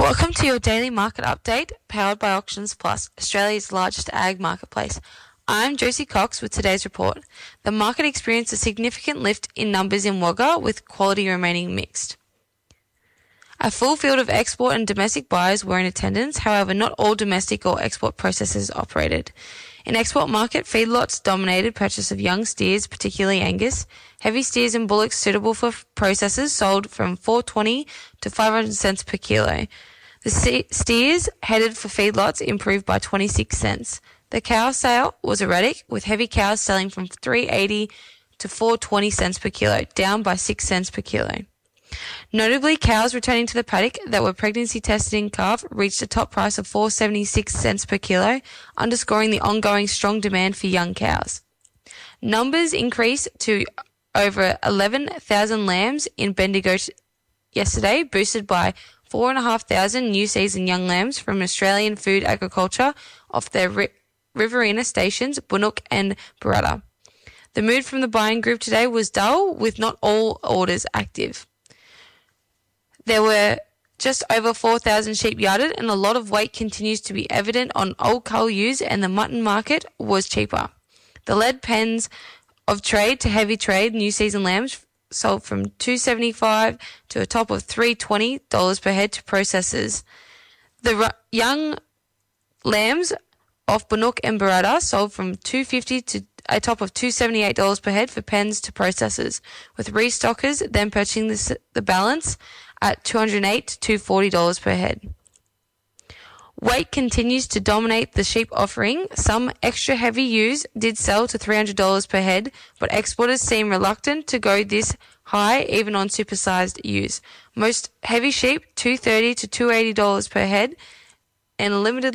Welcome to your daily market update, powered by Auctions Plus, Australia's largest ag marketplace. I'm Josie Cox with today's report. The market experienced a significant lift in numbers in Wagga, with quality remaining mixed. A full field of export and domestic buyers were in attendance, however not all domestic or export processors operated. In export market, feedlots dominated purchase of young steers, particularly Angus. Heavy steers and bullocks suitable for processors sold from $4.20 to 500 cents per kilo. The steers headed for feedlots improved by 26 cents. The cow sale was erratic, with heavy cows selling from $3.80 to 4.20 cents per kilo, down by 6 cents per kilo. Notably, cows returning to the paddock that were pregnancy tested in calf reached a top price of 4.76 cents per kilo, underscoring the ongoing strong demand for young cows. Numbers increased to over 11,000 lambs in Bendigo yesterday, boosted by 4,500 new season young lambs from Australian Food Agriculture off their Riverina stations, Bunnock and Barada. The mood from the buying group today was dull, with not all orders active. There were just over 4,000 sheep yarded, and a lot of weight continues to be evident on old cull ewes, and the mutton market was cheaper. The lead pens of trade to heavy trade new season lambs sold from $2.75 to a top of $3.20 per head to processors. The young lambs off Bunnock and Barada sold from $2.50 to a top of $2.78 per head for pens to processors, with restockers then purchasing the balance at $208 to $240 per head. Weight continues to dominate the sheep offering. Some extra heavy ewes did sell to $300 per head, but exporters seem reluctant to go this high even on supersized ewes. Most heavy sheep $230 to $280 per head, and limited